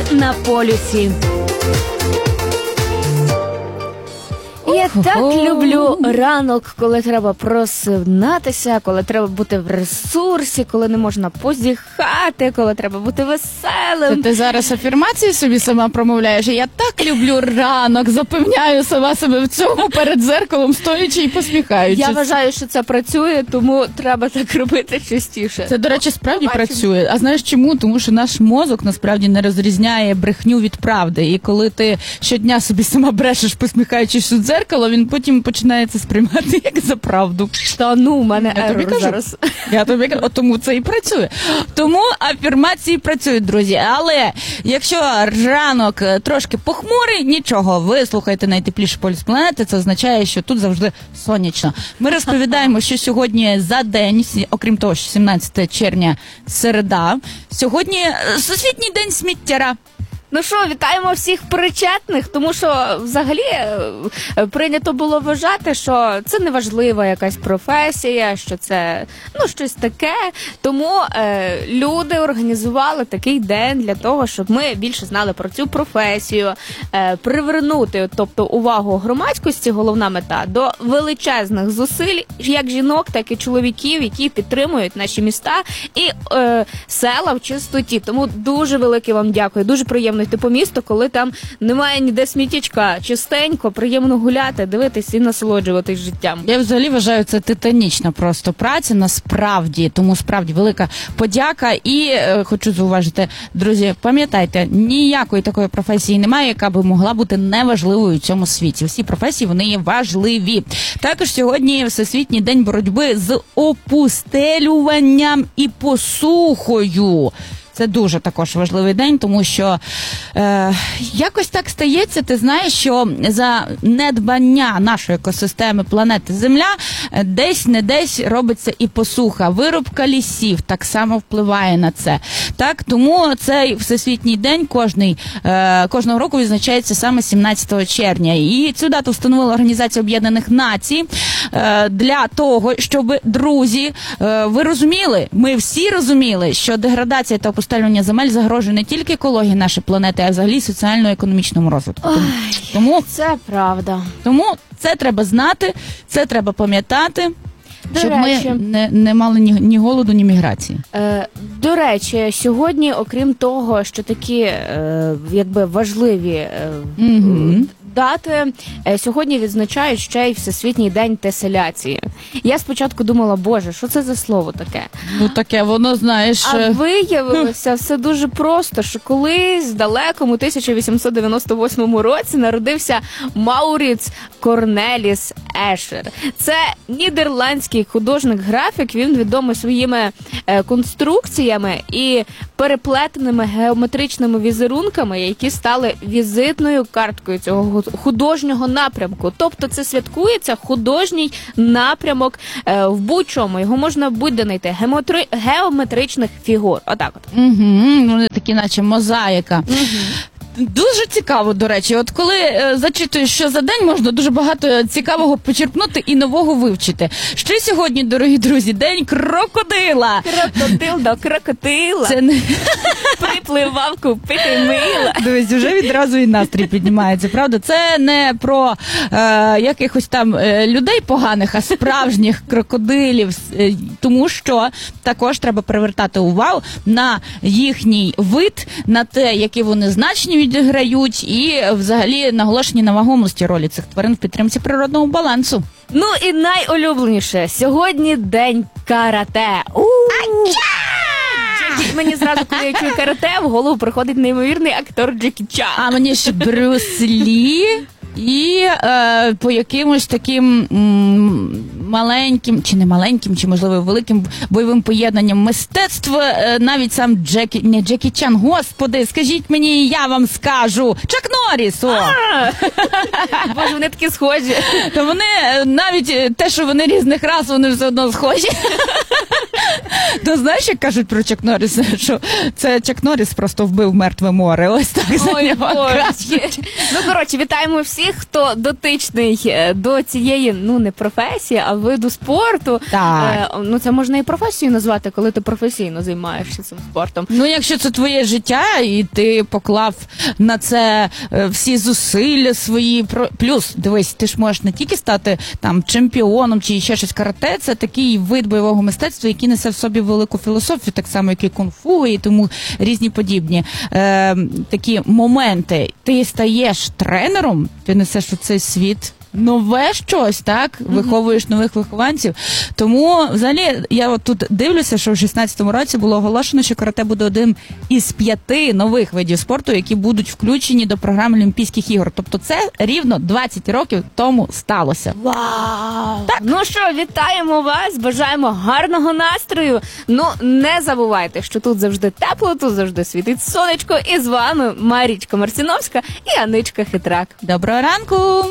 на полюсі. Я так люблю ранок, коли треба просинатися, коли треба бути в ресурсі, коли не можна позіхати, коли треба бути веселим. Це ти зараз афірмації собі сама промовляєш? Я так люблю ранок, запевняю сама себе в цьому перед дзеркалом, стоячи і посміхаючись. Я вважаю, що це працює, тому треба так робити частіше. Це, до речі, справді працює. А знаєш чому? Тому що наш мозок насправді не розрізняє брехню від правди. І коли ти щодня собі сама брешеш, посміхаючись у дзеркало, він потім починає це сприймати як за правду. Та ну, у мене ерор зараз. Я тобі кажу, тому це і працює. Тому афірмації працюють, друзі. Але якщо ранок трошки похмурий, нічого, ви слухаєте найтепліший полюс планети, це означає, що тут завжди сонячно. Ми розповідаємо, що сьогодні за день, окрім того, що 17 червня середа, сьогодні Всесвітній день сміттяра. Ну що, вітаємо всіх причетних, тому що взагалі прийнято було вважати, що це неважлива якась професія, що це щось таке. Тому люди організували такий день для того, щоб ми більше знали про цю професію, привернути, тобто увагу громадськості, головна мета, до величезних зусиль, як жінок, так і чоловіків, які підтримують наші міста і села в чистоті. Тому дуже велике вам дякую, дуже приємно йти по місту, коли там немає ніде сміттячка. Чистенько, приємно гуляти, дивитись і насолоджуватись життям. Я взагалі вважаю, це титанічна просто праця, насправді. Тому справді велика подяка. І хочу зауважити, друзі, пам'ятайте, ніякої такої професії немає, яка би могла бути неважливою в цьому світі. Всі професії, вони є важливі. Також сьогодні Всесвітній день боротьби з опустелюванням і посухою. Це дуже також важливий день, тому що якось так стається, ти знаєш, що за недбання нашої екосистеми планети Земля десь-не десь робиться і посуха. Вирубка лісів так само впливає на це. Так, тому цей Всесвітній день кожного року відзначається саме 17 червня. І цю дату встановила Організація Об'єднаних Націй для того, щоб, друзі, ви розуміли, ми всі розуміли, що деградація та опустелювання земель загрожує не тільки екології нашої планети, а взагалі соціально-економічному розвитку. Тому це правда. Тому це треба знати, це треба пам'ятати, щоб речі, ми не мали ні голоду, ні міграції. До речі, сьогодні, окрім того, що такі важливі дати, сьогодні відзначають ще й Всесвітній день теселяції. Я спочатку думала, боже, що це за слово таке? Ну таке, воно, знаєш... А виявилося все дуже просто, що колись в далекому 1898 році народився Мауріц Корнеліс Ешер. Це нідерландський художник-графік, він відомий своїми конструкціями і переплетеними геометричними візерунками, які стали візитною карткою цього художнього напрямку. Тобто це святкується художній напрямок в будь-чому. Його можна будь-де знайти. Геометричних фігур. Отак от. Вони такі, наче мозаїка. Дуже цікаво, до речі. От коли зачитуєш, що за день, можна дуже багато цікавого почерпнути і нового вивчити. Ще сьогодні, дорогі друзі, день крокодила. Крокодил до крокодила. Це не... Припливав купити мила. Дивись, вже відразу і настрій піднімається, правда? Це не про якихось там людей поганих, а справжніх крокодилів. Тому що також треба привертати увагу на їхній вид, на те, які вони значні відіграють, і взагалі наголошені на вагомості ролі цих тварин в підтримці природного балансу. Ну і найулюбленіше, сьогодні день карате. Мені зразу, коли я чую карате, в голову приходить неймовірний актор Джекі Чан. А мені ще Брюс Лі і по якимось таким маленьким, чи не маленьким, чи, можливо, великим бойовим поєднанням мистецтва, навіть сам не Джекі Чан, господи, скажіть мені, я вам скажу, Чак Норріс, о! Боже, вони такі схожі. То вони, навіть те, що вони різних рас, вони все одно схожі. То знаєш, як кажуть про Чак Норріса, що це Чак Норріс просто вбив мертве море, ось так за нього кажуть. Ну, коротше, вітаємо всіх, хто дотичний до цієї, не професії, а виду спорту. Так. Ну, це можна і професією назвати, коли ти професійно займаєшся цим спортом. Ну, якщо це твоє життя, і ти поклав на це всі зусилля свої, плюс, дивись, ти ж можеш не тільки стати там чемпіоном чи ще щось, карате, це такий вид бойового мистецтва, який несе в собі велику філософію, так само, як і кунг-фу, і тому різні подібні такі моменти. Ти стаєш тренером, ти несеш у цей світ нове щось, так? Виховуєш нових вихованців. Тому, взагалі, я от тут дивлюся, що в 16-му році було оголошено, що карате буде один із 5 нових видів спорту, які будуть включені до програми Олімпійських ігор. Тобто це рівно 20 років тому сталося. Вау! Так. Ну що, вітаємо вас, бажаємо гарного настрою. Ну, не забувайте, що тут завжди тепло, тут завжди світить сонечко. І з вами Марічка Марціновська і Аничка Хитрак. Доброго ранку!